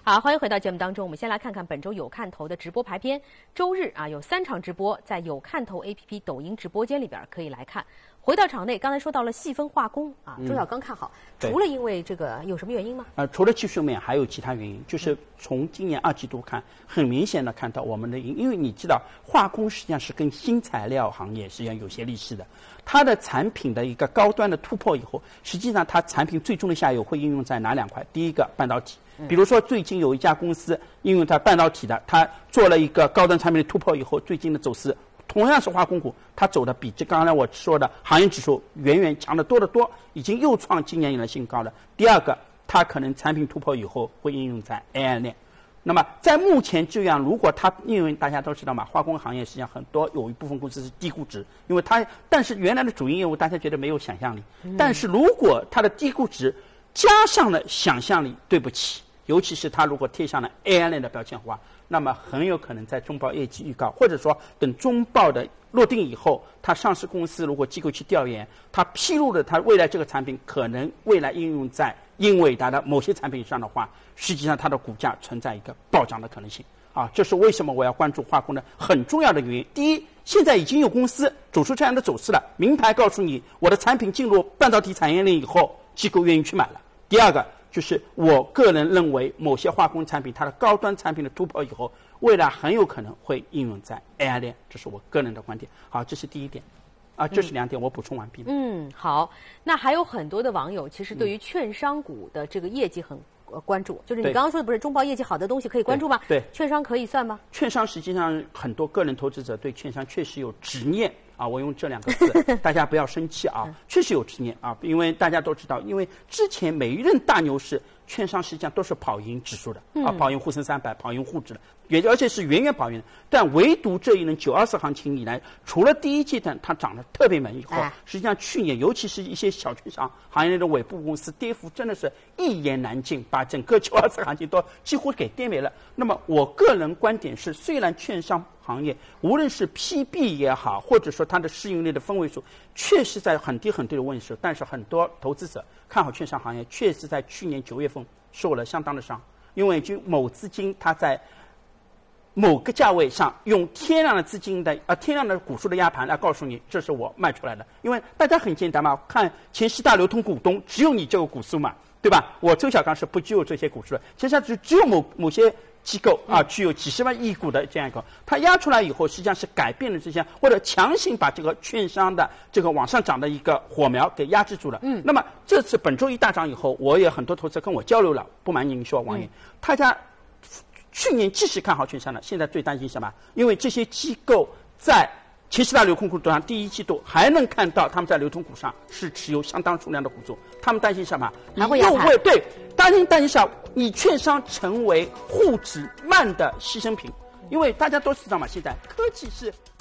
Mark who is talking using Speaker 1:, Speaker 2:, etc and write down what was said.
Speaker 1: 好，欢迎回到节目当中。我们先来看看本周有看头的直播排片。周日有3场直播，在有看头 APP 抖音直播间里边可以来看。回到场内，刚才说到了细分化工周小刚看好，除了因为这个有什么原因吗？
Speaker 2: 除了技术面，还有其他原因，就是从今年2季度看，很明显的看到我们的，因为你知道化工实际上是跟新材料行业实际上有些类似的，它的产品的一个高端的突破以后，实际上它产品最终的下游会应用在哪2块？第一个半导体。比如说，最近有一家公司应用在半导体的，它做了一个高端产品的突破以后，最近的走势同样是化工股，它走的比刚才我说的行业指数远远强得多得多，已经又创今年以来新高了。第二个，它可能产品突破以后会应用在 AI 链。那么在目前这样，如果它因为大家都知道嘛，化工行业实际上很多有一部分公司是低估值，因为它但是原来的主营业务大家觉得没有想象力，但是如果它的低估值加上了想象力，对不起。尤其是它如果贴上了 AI 链的标签化，那么很有可能在中报业绩预告，或者说等中报的落定以后，它上市公司如果机构去调研，它披露了它未来这个产品可能未来应用在英伟达的某些产品上的话，实际上它的股价存在一个暴涨的可能性这是为什么我要关注化工的很重要的原因。第一，现在已经有公司走出这样的走势了，明牌告诉你我的产品进入半导体产业链以后，机构愿意去买了。第二个，就是我个人认为某些化工产品它的高端产品的突破以后，未来很有可能会应用在 AI 链，这是我个人的观点。好，这是第一点这是2点我补充完毕。
Speaker 1: 好，那还有很多的网友其实对于券商股的这个业绩很关注，就是你刚刚说的不是中报业绩好的东西可以关注吗？
Speaker 2: 对，
Speaker 1: 券商可以算吗？
Speaker 2: 券商实际上很多个人投资者对券商确实有执念我用这2个字，大家不要生气确实有执念因为大家都知道，因为之前每一任大牛市，券商实际上都是跑赢指数的跑赢沪深300，跑赢沪指的，而且是远远跑赢的。但唯独这一轮924行情以来，除了第一阶段它涨得特别猛以后，实际上去年尤其是一些小券商行业内的尾部公司，跌幅真的是一言难尽，把整个924行情都几乎给跌没了。那么我个人观点是，虽然券商行业无论是 PB 也好，或者说它的市盈率的分位数确实在很低很低的位数，但是很多投资者看好券商行业，确实在去年9月份受了相当的伤，因为就某资金它在某个价位上用天量的资金的天量的股数的压盘来告诉你，这是我卖出来的。因为大家很简单嘛，看前10大流通股东只有你这个股数嘛，对吧？我周小刚是不具有这些股数的，其实只有某些机构具有几十万亿股的这样一个，它压出来以后，实际上是改变了这些，或者强行把这个券商的这个往上涨的一个火苗给压制住了。那么这次本周一大涨以后，我也很多投资者跟我交流了，不瞒您说，王爷，大家去年即使看好券商了，现在最担心什么？因为这些机构在前10大流通股上第一季度还能看到他们在流通股上是持有相当数量的股数，他们担心什么？
Speaker 1: 还会压盘。
Speaker 2: 对，担心什么？你券商成为沪指慢的牺牲品，因为大家都知道嘛，现在科技是